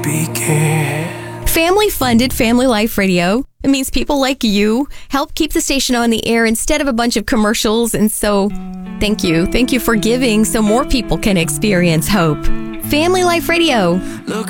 began. Family-funded Family Life Radio. It means people like you help keep the station on the air instead of a bunch of commercials. And so, thank you. Thank you for giving so more people can experience hope. Family Life Radio. Look